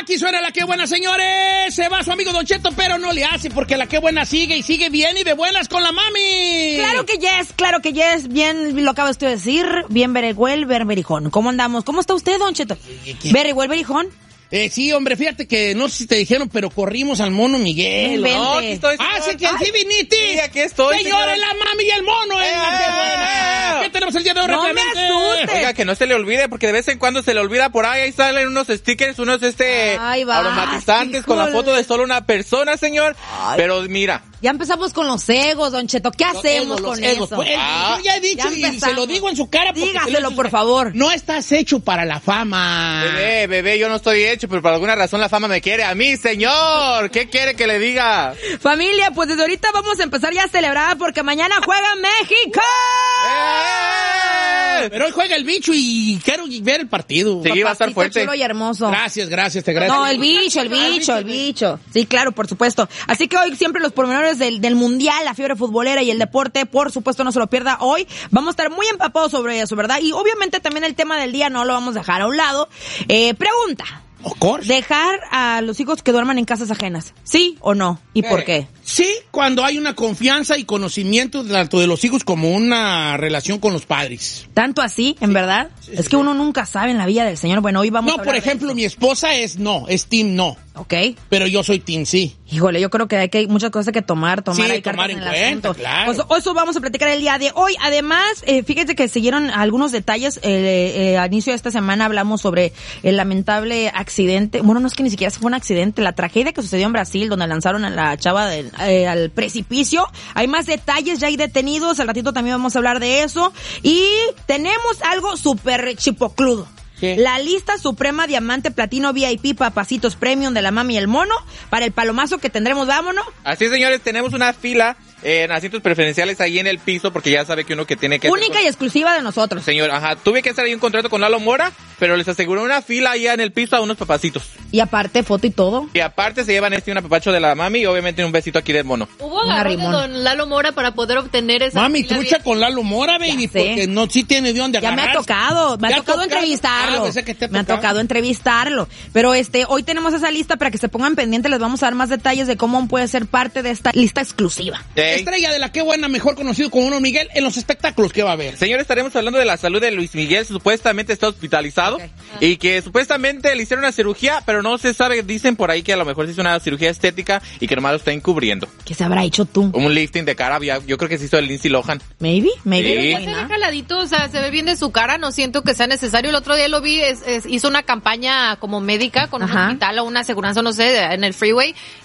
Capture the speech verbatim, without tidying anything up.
Aquí suena La Qué Buena, señores. Se va su amigo Don Cheto, pero no le hace porque La Qué Buena sigue y sigue bien y de buenas con la mami. Claro que yes, claro que yes. Bien, lo acaba usted de decir. Bien, Berigüel, Berijón. ¿Cómo andamos? ¿Cómo está usted, Don Cheto? Berigüel, Berijón. Eh, sí, hombre, fíjate que no sé si te dijeron, pero corrimos al mono Miguel. No, aquí estoy, señor. Ah, sí, que sí viniste. Sí, aquí estoy, Señores, señor. la mami y el mono. Eh, ¡Eh! La Qué Buena. ¿Qué tenemos el día de hoy? No me rápidamente? asustes. Oiga, que no se le olvide, porque de vez en cuando se le olvida por ahí, ahí salen unos stickers, unos este Ay, va, aromatizantes con la híjole. foto de solo una persona, señor. Ay. Pero mira, Ya empezamos con los egos, Don Cheto. ¿Qué Los hacemos egos, con los egos. eso? Pues, Ah, yo ya he dicho ya y se empezamos. lo digo en su cara. porque Dígaselo, se lo he dicho en por su cara. favor. No estás hecho para la fama. bebé, bebé, yo no estoy hecho, pero por alguna razón la fama me quiere a mí, señor. ¿Qué quiere que le diga? Familia, pues desde ahorita vamos a empezar ya a celebrar porque mañana juega México. ¡Eh! Pero hoy juega el bicho y quiero ver el partido. Sí, va a estar Papacito fuerte. chulo y hermoso. Gracias, gracias, te agradezco. No, el bicho, el bicho, el bicho. Sí, claro, por supuesto. Así que hoy siempre los pormenores del, del mundial, la fiebre futbolera y el deporte, por supuesto, no se lo pierda hoy. Vamos a estar muy empapados sobre eso, ¿verdad? Y obviamente también el tema del día no lo vamos a dejar a un lado. Eh, pregunta. Of course. ¿Dejar a los hijos que duerman en casas ajenas? ¿Sí o no? ¿Y por qué? Sí, cuando hay una confianza y conocimiento tanto de los hijos como una relación con los padres. ¿Tanto así, en verdad? sí, es sí. que uno nunca sabe en la vida del Señor. Bueno, hoy vamos a No, hablar por de ejemplo, eso. mi esposa es no, es team no, ¿Ok? pero yo soy team sí. Híjole, yo creo que hay, que hay muchas cosas que tomar, tomar, Sí, hay tomar cartas en el cuenta, asunto. claro. Pues, eso vamos a platicar el día de hoy. Además, eh, fíjense que siguieron algunos detalles. Eh, eh, al inicio de esta semana hablamos sobre el lamentable accidente. Bueno, no es que ni siquiera fue un accidente, la tragedia que sucedió en Brasil, donde lanzaron a la chava del, eh, al precipicio. Hay más detalles, ya hay detenidos. Al ratito también vamos a hablar de eso. Y tenemos algo súper chipocludo. ¿Qué? La lista suprema diamante platino V I P papacitos premium de la mami y el mono para el palomazo que tendremos, vámonos. Así, señores, tenemos una fila eh, en asientos preferenciales ahí en el piso, porque ya sabe que uno que tiene que... Única y exclusiva de nosotros. Señor, ajá, tuve que hacer ahí un contrato con Lalo Mora, pero les aseguró una fila ahí en el piso a unos papacitos. Y aparte, foto y todo. Y aparte se llevan este un apapacho de la mami y obviamente un besito aquí del mono. Hubo Un agarrón de arrimón. don Lalo Mora para poder obtener esa... Mami, fila trucha de- con Lalo Mora, baby, Ya sé. porque no, sí tiene de dónde Ya me ha agarrar. tocado, me ¿Te ha ha tocado tocado? entrevistarlo. Ah, pensé que te ha me ha tocado. tocado entrevistarlo. Pero este, hoy tenemos esa lista para que se pongan pendientes, les vamos a dar más detalles de cómo puede ser parte de esta lista exclusiva. Ey. Estrella de La Qué Buena, mejor conocido como uno Miguel, en los espectáculos que va a haber. Señor, estaremos hablando de la salud de Luis Miguel, supuestamente está hospitalizado Ok. y que supuestamente le hicieron una cirugía, pero no se sabe, dicen por ahí que a lo mejor se hizo una cirugía estética y que nomás lo está encubriendo. ¿Qué se habrá hecho tú? Un lifting de cara, ya- yo creo que se hizo el Lindsay Lohan. Maybe, maybe. Sí. Ya se ve jaladito, o sea, se ve bien de su cara, no siento que sea necesario. El otro día lo vi, es, es- hizo una campaña como médica con un Ajá. hospital o una aseguranza, no sé, en el freeway,